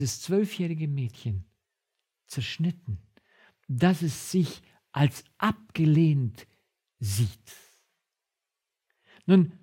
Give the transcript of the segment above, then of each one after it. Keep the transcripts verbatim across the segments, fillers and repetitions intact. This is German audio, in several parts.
das zwölfjährige Mädchen zerschnitten, dass es sich als abgelehnt sieht. Nun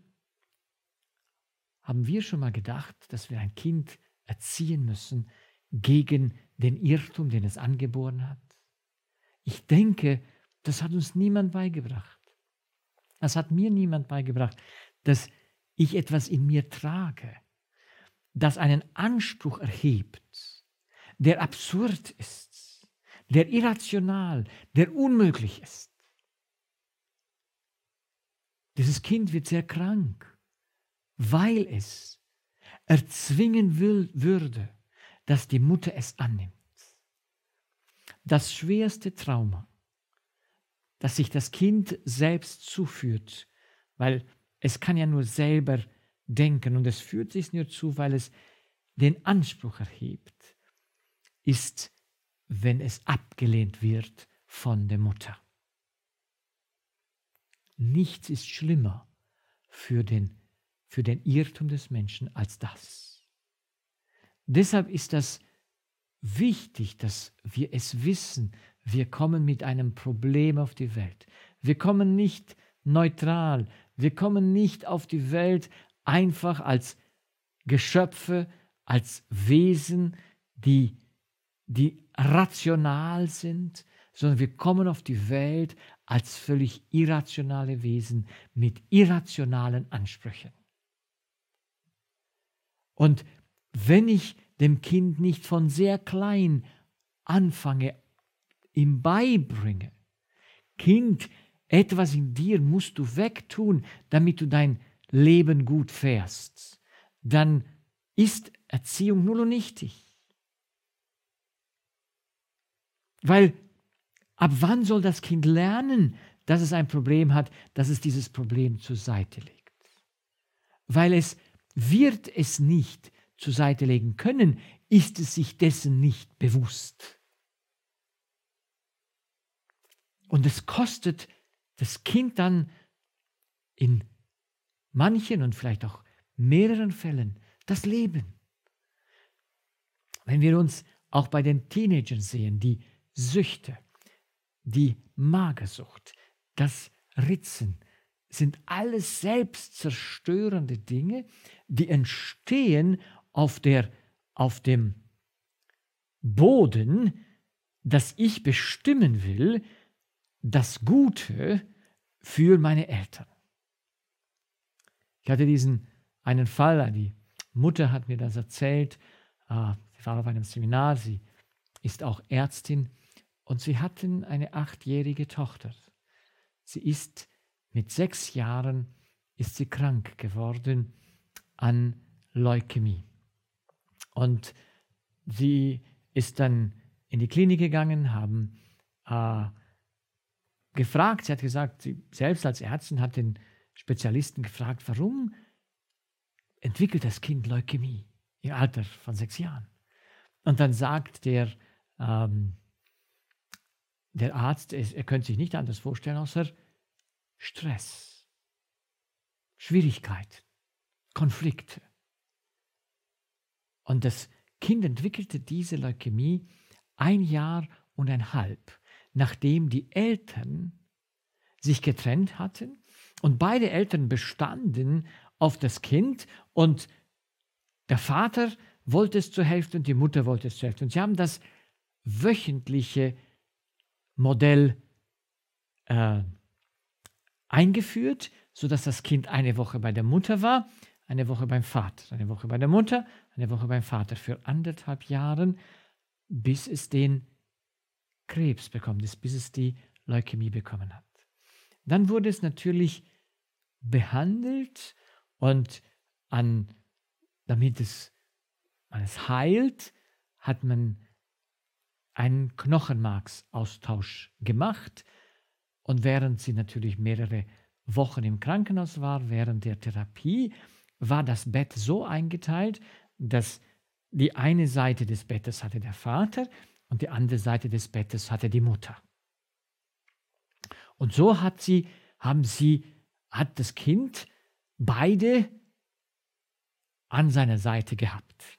haben wir schon mal gedacht, dass wir ein Kind erziehen müssen gegen den Irrtum, den es angeboren hat. Ich denke, das hat uns niemand beigebracht. Das hat mir niemand beigebracht, dass ich etwas in mir trage, das einen Anspruch erhebt, der absurd ist, der irrational, der unmöglich ist. Dieses Kind wird sehr krank, weil es erzwingen will, würde, dass die Mutter es annimmt. Das schwerste Trauma, das sich das Kind selbst zuführt, weil es kann ja nur selber denken und es führt sich nur zu, weil es den Anspruch erhebt, ist, wenn es abgelehnt wird von der Mutter. Nichts ist schlimmer für den, für den Irrtum des Menschen als das. Deshalb ist das wichtig, dass wir es wissen. Wir kommen mit einem Problem auf die Welt. Wir kommen nicht neutral. Wir kommen nicht auf die Welt einfach als Geschöpfe, als Wesen, die, die rational sind, sondern wir kommen auf die Welt als völlig irrationale Wesen mit irrationalen Ansprüchen. Und wenn ich dem Kind nicht von sehr klein anfange, ihm beibringe, Kind, etwas in dir musst du wegtun, damit du dein Leben gut fährst, dann ist Erziehung null und nichtig. Weil ab wann soll das Kind lernen, dass es ein Problem hat, dass es dieses Problem zur Seite legt? Weil es wird es nicht zur Seite legen können, ist es sich dessen nicht bewusst. Und es kostet das Kind dann in manchen und vielleicht auch mehreren Fällen das Leben. Wenn wir uns auch bei den Teenagern sehen, die Süchte, die Magersucht, das Ritzen, sind alles selbstzerstörende Dinge, die entstehen auf, der, auf dem Boden, dass ich bestimmen will, das Gute für meine Eltern. Ich hatte diesen einen Fall, die Mutter hat mir das erzählt, sie war auf einem Seminar, sie ist auch Ärztin und sie hatten eine achtjährige Tochter. Sie ist mit sechs Jahren ist sie krank geworden an Leukämie. Und sie ist dann in die Klinik gegangen, haben äh, gefragt, sie hat gesagt, sie selbst als Ärztin hat den Spezialisten gefragt, warum entwickelt das Kind Leukämie im Alter von sechs Jahren? Und dann sagt der, ähm, der Arzt, er könnte sich nicht anders vorstellen, außer Stress, Schwierigkeit, Konflikte. Und das Kind entwickelte diese Leukämie ein Jahr und ein halb, nachdem die Eltern sich getrennt hatten und beide Eltern bestanden auf das Kind und der Vater wollte es zur Hälfte und die Mutter wollte es zur Hälfte. Und sie haben das wöchentliche Modell äh, eingeführt, sodass das Kind eine Woche bei der Mutter war, eine Woche beim Vater, eine Woche bei der Mutter, eine Woche beim Vater für anderthalb Jahre, bis es den Krebs bekommen ist, bis es die Leukämie bekommen hat. Dann wurde es natürlich behandelt und an, damit es, man es heilt, hat man einen Knochenmarksaustausch gemacht. Und während sie natürlich mehrere Wochen im Krankenhaus war, während der Therapie, war das Bett so eingeteilt, dass die eine Seite des Bettes hatte der Vater und die andere Seite des Bettes hatte die Mutter. Und so hat sie, haben sie, hat das Kind beide an seiner Seite gehabt.